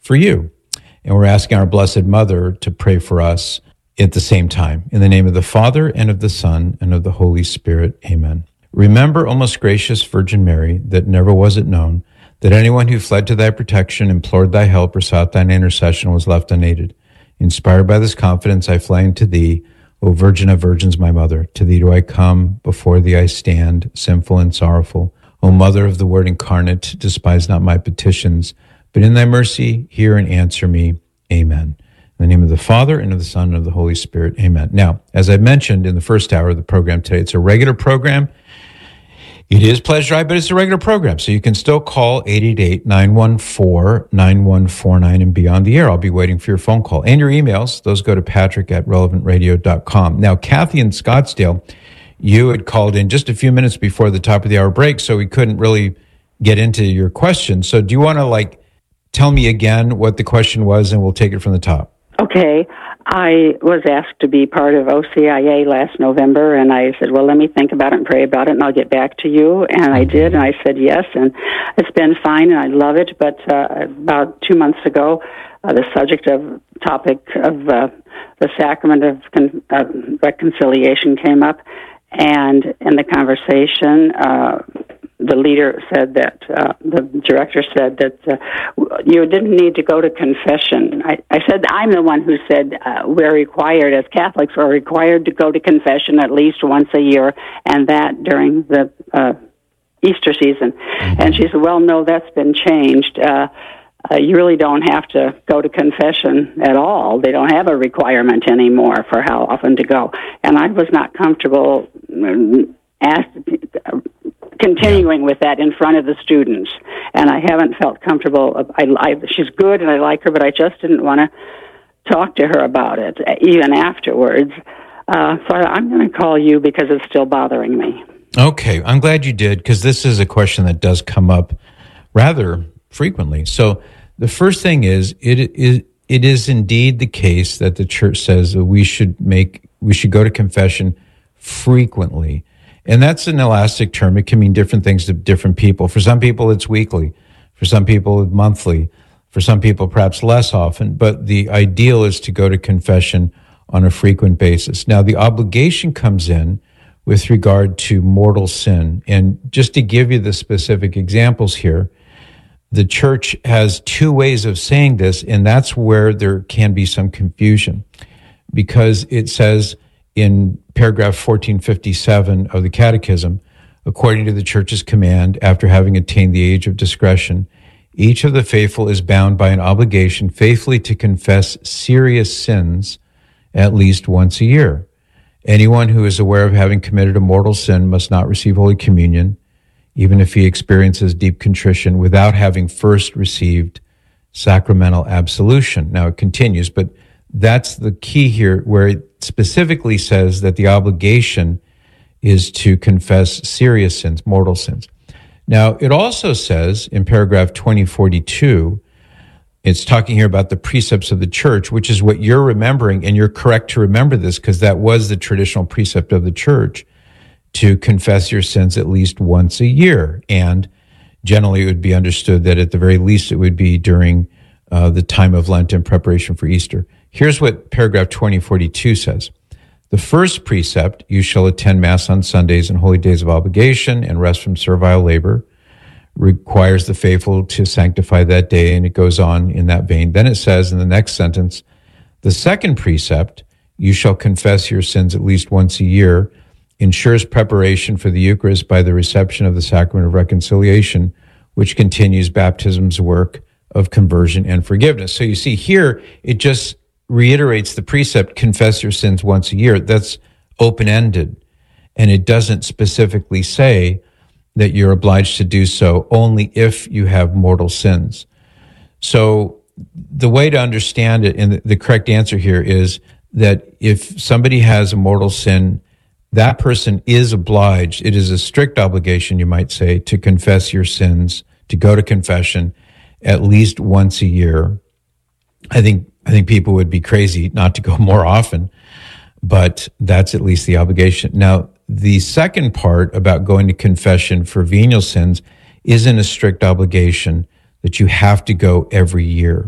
for you. And we're asking our Blessed Mother to pray for us at the same time. In the name of the Father, and of the Son, and of the Holy Spirit. Amen. Remember, O most gracious Virgin Mary, that never was it known that anyone who fled to thy protection, implored thy help, or sought thine intercession was left unaided. Inspired by this confidence, I fly unto thee, O Virgin of Virgins, my Mother. To thee do I come, before thee I stand, sinful and sorrowful. O Mother of the Word incarnate, despise not my petitions, but in thy mercy hear and answer me. Amen. In the name of the Father, and of the Son, and of the Holy Spirit. Amen. Now, as I mentioned in the first hour of the program today, it's a regular program. It is Pledge Drive, but it's a regular program, so you can still call 888-914-9149 and be on the air. I'll be waiting for your phone call. And your emails, those go to patrick@relevantradio.com. Now, Kathy in Scottsdale, you had called in just a few minutes before the top of the hour break, so we couldn't really get into your question. So do you want to, tell me again what the question was, and we'll take it from the top? Okay. I was asked to be part of OCIA last November, and I said, well, let me think about it and pray about it, and I'll get back to you. And I did, and I said yes, and it's been fine, and I love it. But about 2 months ago, the topic of the sacrament of reconciliation came up, and in the conversation, the leader said that, the director said that you didn't need to go to confession. I said, I'm the one who said we're required, as Catholics, we're required to go to confession at least once a year, and that during the Easter season. Mm-hmm. And she said, well, no, that's been changed. You really don't have to go to confession at all. They don't have a requirement anymore for how often to go. And I was not comfortable continuing with that in front of the students, and I haven't felt comfortable. She's good, and I like her, but I just didn't want to talk to her about it, even afterwards. So I'm going to call you because it's still bothering me. Okay, I'm glad you did, because this is a question that does come up rather frequently. So the first thing is, it is indeed the case that the Church says that we should go to confession frequently. And that's an elastic term. It can mean different things to different people. For some people, it's weekly. For some people, it's monthly. For some people, perhaps less often. But the ideal is to go to confession on a frequent basis. Now, the obligation comes in with regard to mortal sin. And just to give you the specific examples here, the Church has two ways of saying this, and that's where there can be some confusion. Because it says in paragraph 1457 of the Catechism, according to the Church's command, after having attained the age of discretion, each of the faithful is bound by an obligation faithfully to confess serious sins at least once a year. Anyone who is aware of having committed a mortal sin must not receive Holy Communion, even if he experiences deep contrition, without having first received sacramental absolution. Now it continues, but that's the key here, where it specifically says that the obligation is to confess serious sins, mortal sins. Now, it also says in paragraph 2042, it's talking here about the precepts of the Church, which is what you're remembering, and you're correct to remember this because that was the traditional precept of the Church, to confess your sins at least once a year. And generally it would be understood that at the very least it would be during the time of Lent in preparation for Easter. Here's what paragraph 2042 says. The first precept, you shall attend Mass on Sundays and holy days of obligation and rest from servile labor, requires the faithful to sanctify that day, and it goes on in that vein. Then it says in the next sentence, the second precept, you shall confess your sins at least once a year, ensures preparation for the Eucharist by the reception of the sacrament of reconciliation, which continues baptism's work of conversion and forgiveness. So you see here, it just reiterates the precept, confess your sins once a year. That's open-ended. And it doesn't specifically say that you're obliged to do so only if you have mortal sins. So the way to understand it, and the correct answer here is that if somebody has a mortal sin, that person is obliged, it is a strict obligation, you might say, to confess your sins, to go to confession at least once a year. I think people would be crazy not to go more often, but that's at least the obligation. Now, the second part about going to confession for venial sins isn't a strict obligation that you have to go every year.